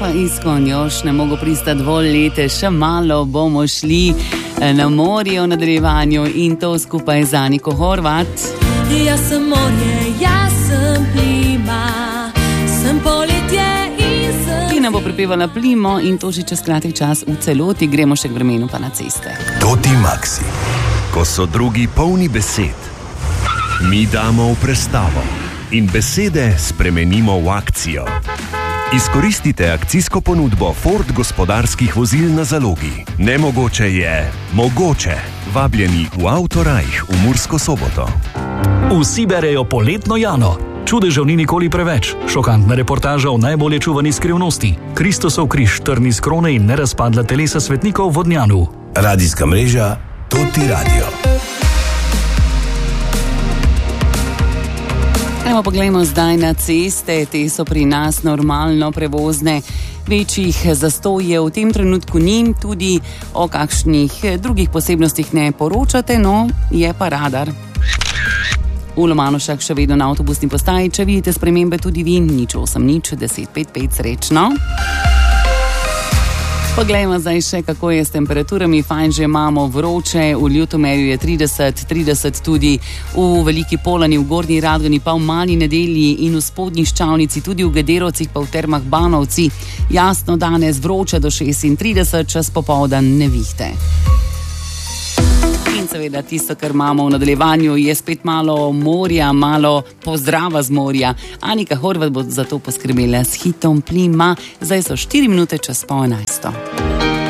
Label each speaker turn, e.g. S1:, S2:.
S1: pa iskon još ne mogu pristati dovolj lete, še malo bomo šli na morje v nadaljevanju in to skupaj z Aniko Horvat.
S2: Jaz sem morje, jaz sem plima, sem poletje in sem...
S1: Ki nam bo pripevala plimo in to že čez kratek čas v celoti, gremo še k vremenu pa na ceste.
S3: Toti Maxi. Ko so drugi polni besed, mi damo v prestavo in besede spremenimo v akcijo. Izkoristite akcijsko ponudbo Ford gospodarskih vozil na zalogi. Nemogoče je mogoče. Vabljeni v Autorajh v Mursko Soboto.
S4: Vsi berejo poletno Jano. Čudežev ni nikoli preveč. Šokantna reportaža o najbolje čuvani skrivnosti. Kristosov križ, trni z krone in nerazpadla telesa svetnikov v Vodnjanu.
S3: Radijska mreža Toti Radio.
S1: Poglejmo zdaj na ceste, te so pri nas normalno prevozne, večjih zastojev v tem trenutku ni, tudi o kakšnih drugih posebnostih ne poročate, no je pa radar. V Lomanovšah še vedno na avtobusni postaji, če vidite spremembe tudi vi, 080 1055 srečno. Poglejmo zdaj še, kako je s temperaturami. Fajn že imamo vroče, v Ljutomerju je 30 tudi v Veliki Polani, v Gornji Radgoni, pa v Mali Nedelji in v Spodnji Ščavnici, tudi v Gederovcih, pa v Termah Banovci. Jasno danes vroče do 36, čas popoldan nevihte. In seveda tisto, kar imamo v nadaljevanju, je spet malo morja, malo pozdrava z morja. Anika Horvat bo za to poskrbela s hitom Plima. Zdaj so 4 minute čez 11.